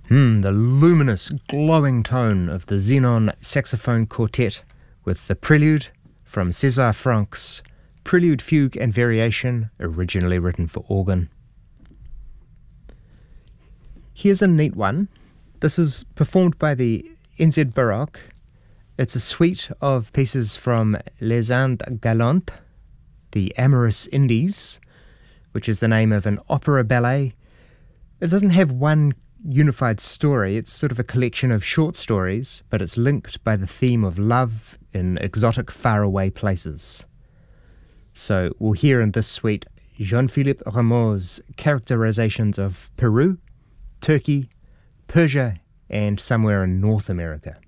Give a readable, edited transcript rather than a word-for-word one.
The luminous, glowing tone of the Xenon Saxophone Quartet with the Prelude from César Franck's Prelude, Fugue and Variation, originally written for organ. Here's a neat one. This is performed by the NZ Baroque. It's a suite of pieces from Les Indes Galantes, the Amorous Indies, which is the name of an opera ballet. It doesn't have one unified story. It's sort of a collection of short stories, but it's linked by the theme of love in exotic, faraway places. So we'll hear in this suite Jean-Philippe Rameau's characterizations of Peru, Turkey, Persia, and somewhere in North America.